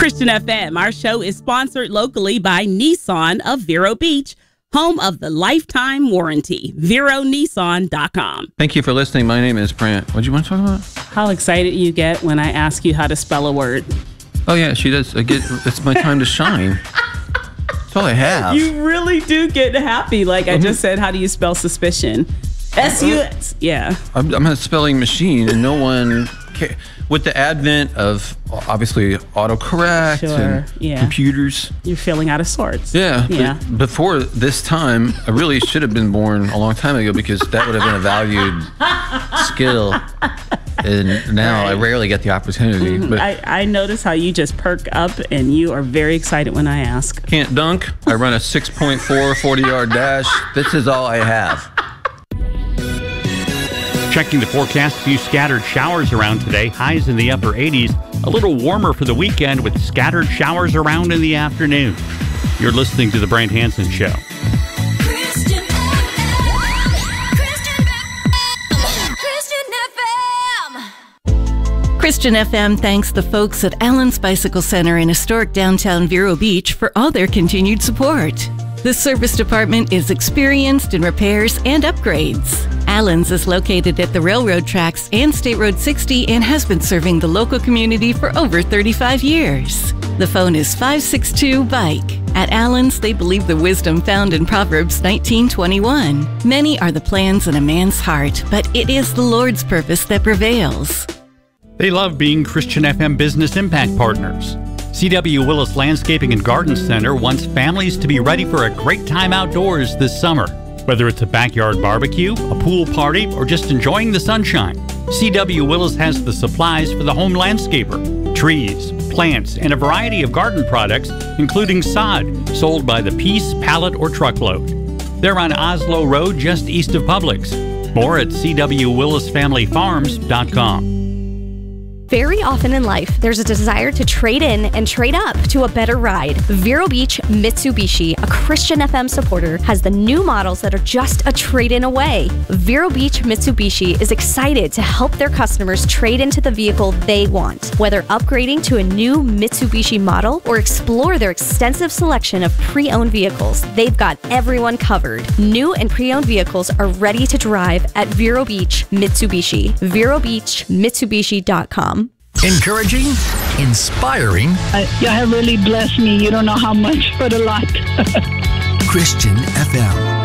Christian FM, our show is sponsored locally by Nissan of Vero Beach, home of the lifetime warranty. VeroNissan.com. Thank you for listening. My name is Brant. What do you want to talk about? How excited you get when I ask you how to spell a word. Oh, yeah, she does. It's my time to shine. That's all I have. You really do get happy. Like I just said, how do you spell suspicion? S-U-S. Yeah. I'm a spelling machine, and no one cares. With the advent of, obviously, autocorrect and computers. You're feeling out of sorts. Yeah. Before this time, I really should have been born a long time ago because that would have been a valued skill. And now I rarely get the opportunity. But I notice how you just perk up and you are very excited when I ask. Can't dunk. I run a 6.4 40-yard dash. This is all I have. Checking the forecast, a few scattered showers around today. Highs in the upper 80s. A little warmer for the weekend with scattered showers around in the afternoon. You're listening to The Brant Hansen Show. Christian FM. Christian FM thanks the folks at Allen's Bicycle Center in historic downtown Vero Beach for all their continued support. The service department is experienced in repairs and upgrades. Allen's is located at the railroad tracks and State Road 60 and has been serving the local community for over 35 years. The phone is 562-BIKE. At Allen's, they believe the wisdom found in Proverbs 19:21. Many are the plans in a man's heart, but it is the Lord's purpose that prevails. They love being Christian FM Business Impact Partners. C.W. Willis Landscaping and Garden Center wants families to be ready for a great time outdoors this summer. Whether it's a backyard barbecue, a pool party, or just enjoying the sunshine, C.W. Willis has the supplies for the home landscaper. Trees, plants, and a variety of garden products, including sod, sold by the piece, pallet, or truckload. They're on Oslo Road, just east of Publix. More at cwwillisfamilyfarms.com. Very often in life, there's a desire to trade in and trade up to a better ride. Vero Beach Mitsubishi, a Christian FM supporter, has the new models that are just a trade-in away. Vero Beach Mitsubishi is excited to help their customers trade into the vehicle they want. Whether upgrading to a new Mitsubishi model or explore their extensive selection of pre-owned vehicles, they've got everyone covered. New and pre-owned vehicles are ready to drive at Vero Beach Mitsubishi. VeroBeachMitsubishi.com. Encouraging, inspiring. You have really blessed me. You don't know how much, but a lot. Christian FM.